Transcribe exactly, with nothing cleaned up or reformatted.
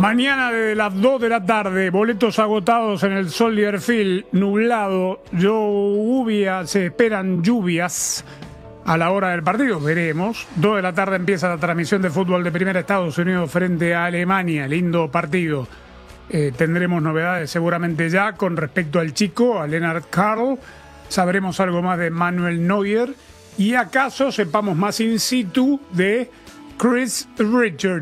Mañana de las dos de la tarde, boletos agotados en el Soldier Field, nublado, lluvia, se esperan lluvias a la hora del partido, veremos. dos de la tarde empieza la transmisión de fútbol de Primera Estados Unidos frente a Alemania, lindo partido. Eh, tendremos novedades seguramente ya con respecto al chico, a Lennart Karl. Sabremos algo más de Manuel Neuer y acaso sepamos más in situ de Chris Richards.